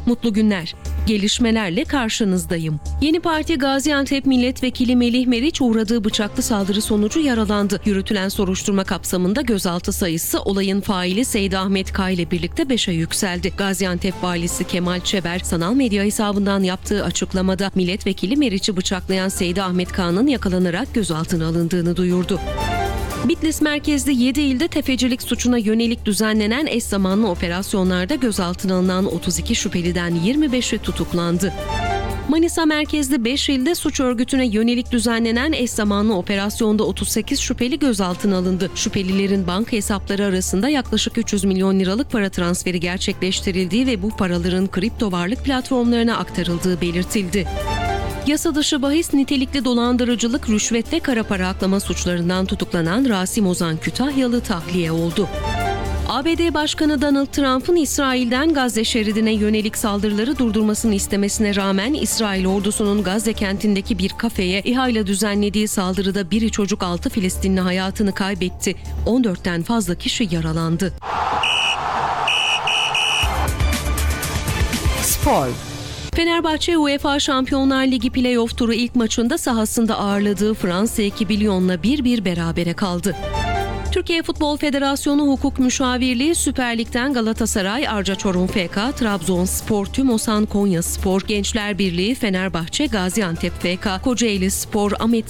Mutlu günler. Gelişmelerle karşınızdayım. Yeni Parti Gaziantep Milletvekili Melih Meriç uğradığı bıçaklı saldırı sonucu yaralandı. Yürütülen soruşturma kapsamında gözaltı sayısı olayın faili Seydi Ahmet K ile birlikte 5'e yükseldi. Gaziantep Valisi Kemal Çeber sanal medya hesabından yaptığı açıklamada milletvekili Meriç'i bıçaklayan Seydi Ahmet K'nın yakalanarak gözaltına alındığını duyurdu. Bitlis merkezli 7 ilde tefecilik suçuna yönelik düzenlenen eş zamanlı operasyonlarda gözaltına alınan 32 şüpheliden 25'i tutuklandı. Manisa merkezli 5 ilde suç örgütüne yönelik düzenlenen eş zamanlı operasyonda 38 şüpheli gözaltına alındı. Şüphelilerin banka hesapları arasında yaklaşık 300 milyon liralık para transferi gerçekleştirildiği ve bu paraların kripto varlık platformlarına aktarıldığı belirtildi. Yasa dışı bahis, nitelikli dolandırıcılık, rüşvet ve kara para aklama suçlarından tutuklanan Rasim Ozan Kütahyalı tahliye oldu. ABD Başkanı Donald Trump'ın İsrail'den Gazze şeridine yönelik saldırıları durdurmasını istemesine rağmen İsrail ordusunun Gazze kentindeki bir kafeye İHA ile düzenlediği saldırıda biri çocuk 6 Filistinli hayatını kaybetti. 14'ten fazla kişi yaralandı. Spor. Fenerbahçe UEFA Şampiyonlar Ligi play-off turu ilk maçında sahasında ağırladığı Fransa ekibi Lyon'la 1-1 berabere kaldı. Türkiye Futbol Federasyonu Hukuk Müşavirliği Süper Lig'den Galatasaray, Arca Çorum FK, Trabzonspor, Tümosan Konyaspor, Gençler Birliği, Fenerbahçe, Gaziantep FK, Kocaeli Spor, Ahmet